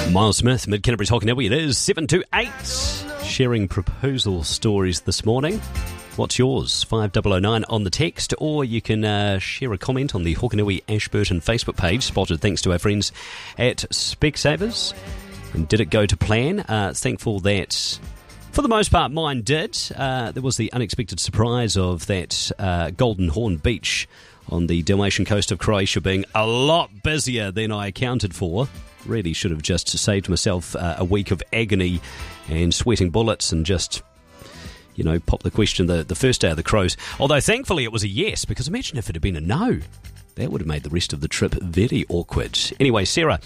Miles Smith, Mid-Canterbury's Hokanui. It is 7 to 8. Sharing proposal stories this morning. What's yours? 5009 on the text, or you can share a comment on the Hokanui Ashburton Facebook page, spotted thanks to our friends at Specsavers. And did it go to plan? Thankful that, for the most part, mine did. There was the unexpected surprise of that Golden Horn Beach on the Dalmatian coast of Croatia being a lot busier than I accounted for. Really should have just saved myself a week of agony and sweating bullets and just, pop the question the first day of the Crows. Although thankfully it was a yes, because imagine if it had been a no. That would have made the rest of the trip very awkward. Anyway, Sarah,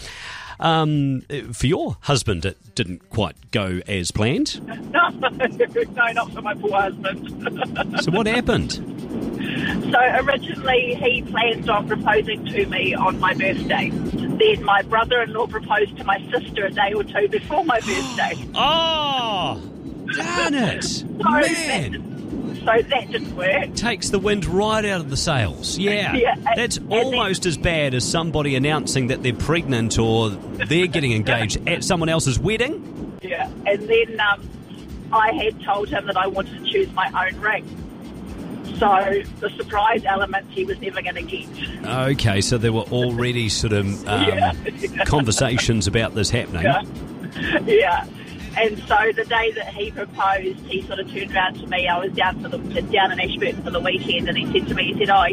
for your husband, it didn't quite go as planned. No, not for my poor husband. So what happened? So originally he planned on proposing to me on my birthday. Then my brother-in-law proposed to my sister a day or two before my birthday. Oh, darn it. Man. So that didn't work. Takes the wind right out of the sails. Yeah. That's almost as bad as somebody announcing that they're pregnant or they're getting engaged at someone else's wedding. Yeah, and then I had told him that I wanted to choose my own ring. So the surprise element he was never going to get. Okay, so there were already sort of conversations about this happening. Yeah. And so the day that he proposed, he sort of turned around to me. I was down in Ashburton for the weekend, and he said to me, is there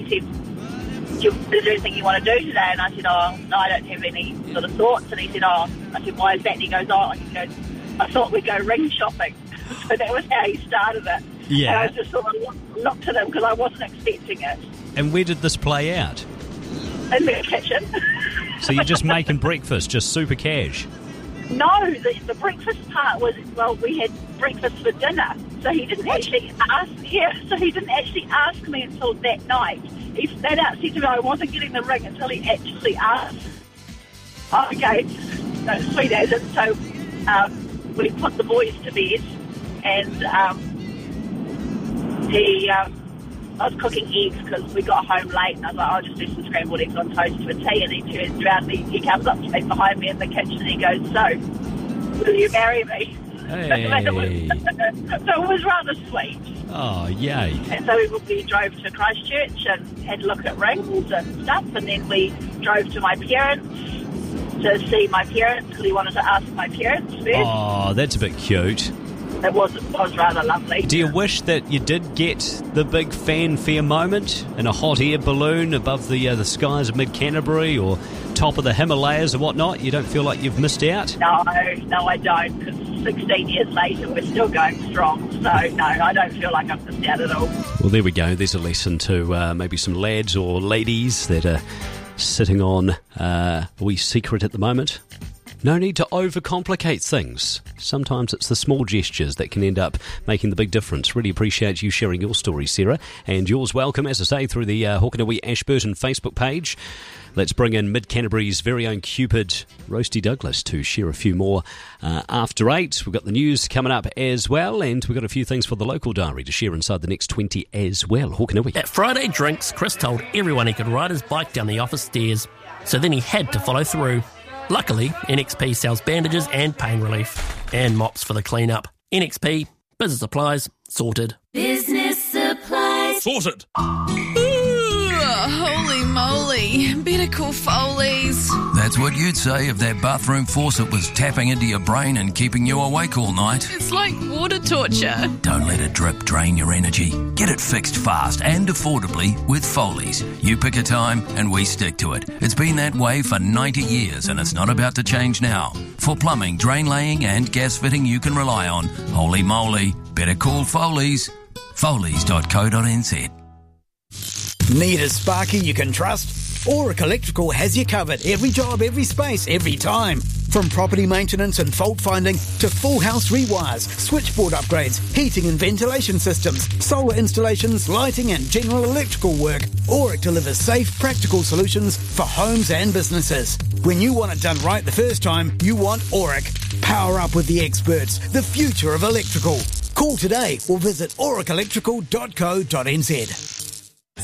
anything you want to do today? And I said, no, I don't have any sort of thoughts. And he said, I said, why is that? And he goes, I thought we'd go ring shopping. So that was how he started it. Yeah. And I just sort of looked at him because I wasn't expecting it. And where did this play out? In the kitchen. So you're just making breakfast, just super cash? No, the breakfast part was, we had breakfast for dinner. So he didn't actually ask me until that night. He flat out said to me I wasn't getting the ring until he actually asked. Okay, sweet as it. So we put the boys to bed, and I was cooking eggs because we got home late, and I was like, I'll just do some scrambled eggs on toast for tea. And he turns around, he comes up to me behind me in the kitchen, and he goes, so, will you marry me? Hey. So it was rather sweet. Oh, yay. And so we drove to Christchurch and had a look at rings and stuff, and then we drove to my parents to see my parents because he wanted to ask my parents first. Oh, that's a bit cute. It was rather lovely. Do you wish that you did get the big fanfare moment in a hot air balloon above the skies of Mid-Canterbury or top of the Himalayas or whatnot? You don't feel like you've missed out? No, I don't, because 16 years later we're still going strong. So, no, I don't feel like I've missed out at all. Well, there we go. There's a lesson to maybe some lads or ladies that are sitting on a wee secret at the moment. No need to overcomplicate things. Sometimes it's the small gestures that can end up making the big difference. Really appreciate you sharing your story, Sarah. And yours welcome, as I say, through the Hokanui Ashburton Facebook page. Let's bring in Mid-Canterbury's very own Cupid, Roasty Douglas, to share a few more after 8. We've got the news coming up as well, and we've got a few things for the local diary to share inside the next 20 as well. Hokanui. At Friday Drinks, Chris told everyone he could ride his bike down the office stairs, so then he had to follow through. Luckily, NXP sells bandages and pain relief, and mops for the clean-up. NXP, business supplies, sorted. Business supplies. Sorted! Holy moly. Better call Foley's. That's what you'd say if that bathroom faucet was tapping into your brain and keeping you awake all night. It's like water torture. Don't let a drip drain your energy. Get it fixed fast and affordably with Foley's. You pick a time and we stick to it. It's been that way for 90 years and it's not about to change now. For plumbing, drain laying and gas fitting you can rely on. Holy moly. Better call Foley's. Foley's.co.nz. Need a sparky you can trust? Auric Electrical has you covered. Every job, every space, every time. From property maintenance and fault finding to full house rewires, switchboard upgrades, heating and ventilation systems, solar installations, lighting and general electrical work, Auric delivers safe, practical solutions for homes and businesses. When you want it done right the first time, you want Auric. Power up with the experts, the future of electrical. Call today or visit auricelectrical.co.nz.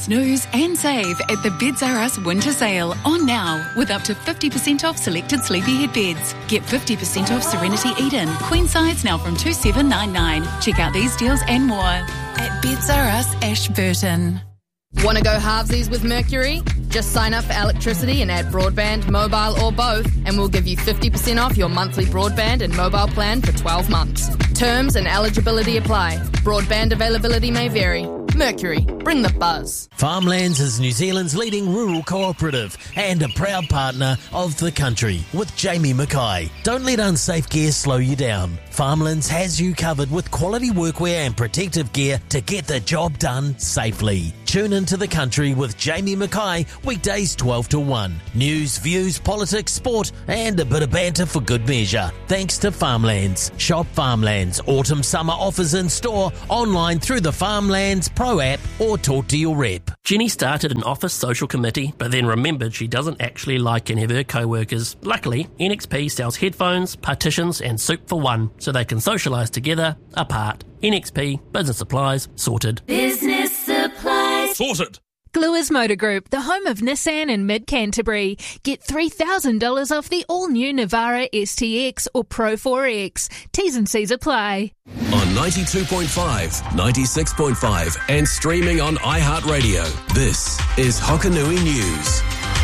snooze and save at the Beds R Us winter sale on now with up to 50% off selected sleepyhead beds. Get 50% off Serenity Eden, queen size now from $2,799. Check out these deals and more at Beds R Us Ashburton. Want to go halvesies with Mercury? Just sign up for electricity and add broadband, mobile or both, and we'll give you 50% off your monthly broadband and mobile plan for 12 months. Terms and eligibility apply. Broadband availability may vary. Mercury, bring the buzz. Farmlands is New Zealand's leading rural cooperative and a proud partner of the country with Jamie Mackay. Don't let unsafe gear slow you down. Farmlands has you covered with quality workwear and protective gear to get the job done safely. Tune into the country with Jamie Mackay weekdays 12 to 1. News, views, politics, sport and a bit of banter for good measure. Thanks to Farmlands. Shop Farmlands. Autumn summer offers in store, online through the Farmlands Pro app or talk to your rep. Jenny started an office social committee, but then remembered she doesn't actually like any of her co-workers. Luckily, NXP sells headphones, partitions and soup for one, so they can socialise together, apart. NXP, business supplies, sorted. Business supplies. Sorted. Gluers Motor Group, the home of Nissan in mid-Canterbury. Get $3,000 off the all-new Navara STX or Pro 4X. T's and C's apply. On 92.5, 96.5 and streaming on iHeartRadio. This is Hokanui News.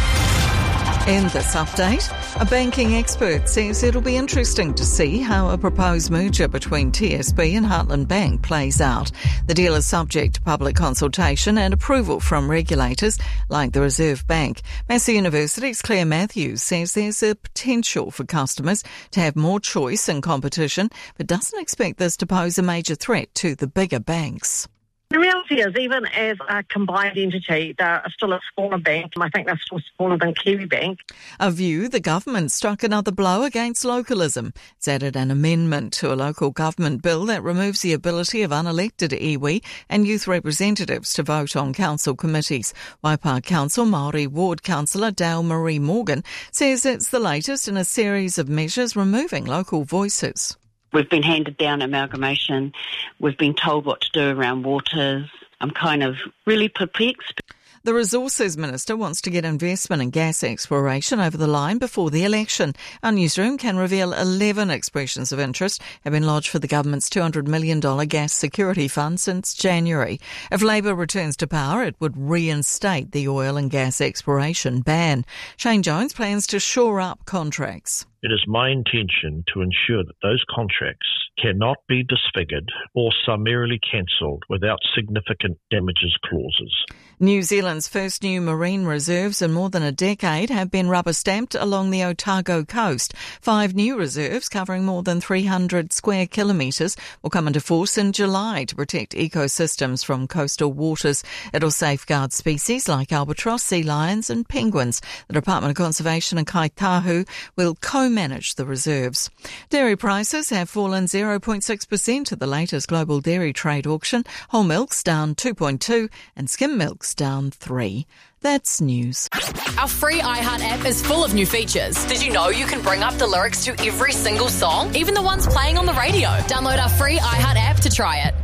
In this update, a banking expert says it'll be interesting to see how a proposed merger between TSB and Heartland Bank plays out. The deal is subject to public consultation and approval from regulators like the Reserve Bank. Massey University's Claire Matthews says there's a potential for customers to have more choice and competition, but doesn't expect this to pose a major threat to the bigger banks. The reality is, even as a combined entity, they're still a smaller bank. I think they're still smaller than Kiwi Bank. A view the government struck another blow against localism. It's added an amendment to a local government bill that removes the ability of unelected iwi and youth representatives to vote on council committees. Waipa Council Māori Ward Councillor Dale Marie Morgan says it's the latest in a series of measures removing local voices. We've been handed down amalgamation. We've been told what to do around waters. I'm kind of really perplexed. The Resources Minister wants to get investment in gas exploration over the line before the election. Our newsroom can reveal 11 expressions of interest have been lodged for the government's $200 million gas security fund since January. If Labor returns to power, it would reinstate the oil and gas exploration ban. Shane Jones plans to shore up contracts. It is my intention to ensure that those contracts cannot be disfigured or summarily cancelled without significant damages clauses. New Zealand's first new marine reserves in more than a decade have been rubber-stamped along the Otago coast. 5 new reserves covering more than 300 square kilometres will come into force in July to protect ecosystems from coastal waters. It'll safeguard species like albatross, sea lions and penguins. The Department of Conservation and Kaitahu will co-manage the reserves. Dairy prices have fallen 0.6% at the latest global dairy trade auction. Whole milk's down 2.2% and skim milk's down 3%. That's news. Our free iHeart app is full of new features. Did you know you can bring up the lyrics to every single song, even the ones playing on the radio? Download our free iHeart app to try it.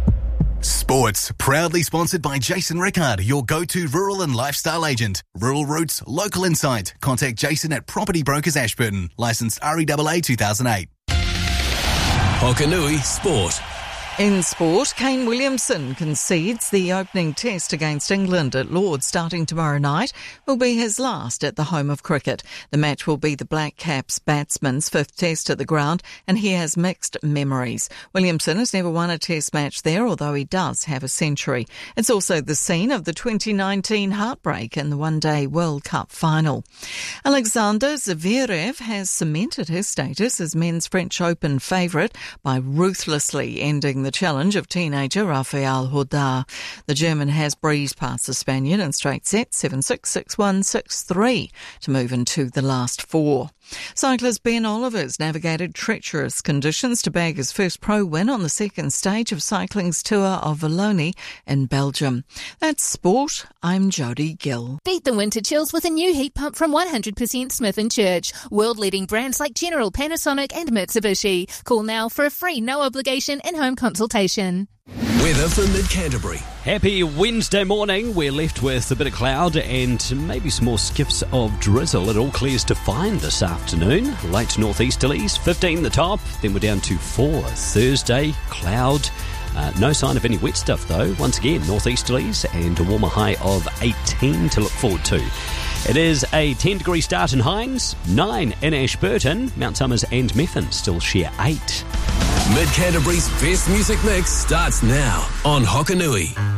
Sports, proudly sponsored by Jason Rickard, your go-to rural and lifestyle agent. Rural roots, local insight. Contact Jason at Property Brokers Ashburton. Licensed REAA 2008. Hokanui Sport. In sport, Kane Williamson concedes the opening test against England at Lord's starting tomorrow night will be his last at the home of cricket. The match will be the Black Caps batsman's 5th test at the ground and he has mixed memories. Williamson has never won a test match there, although he does have a century. It's also the scene of the 2019 heartbreak in the One-Day World Cup final. Alexander Zverev has cemented his status as men's French Open favourite by ruthlessly ending the challenge of teenager Rafael Nadal. The German has breezed past the Spaniard in straight sets 7-6, 6-1, 6-3 to move into the last 4. Cyclist Ben Olivers navigated treacherous conditions to bag his first pro win on the second stage of cycling's Tour of Wallonie in Belgium. That's sport. I'm Jodie Gill. Beat the winter chills with a new heat pump from 100% Smith & Church. World-leading brands like General, Panasonic and Mitsubishi. Call now for a free no-obligation in-home consultation. Weather for Mid-Canterbury. Happy Wednesday morning. We're left with a bit of cloud and maybe some more skips of drizzle. It all clears to fine this afternoon. Late northeasterlies, 15 the top, then we're down to 4. Thursday, cloud. No sign of any wet stuff though. Once again, northeasterlies and a warmer high of 18 to look forward to. It is a 10-degree start in Hinds, 9 in Ashburton, Mount Somers and Methven still share 8. Mid-Canterbury's best music mix starts now on Hokanui.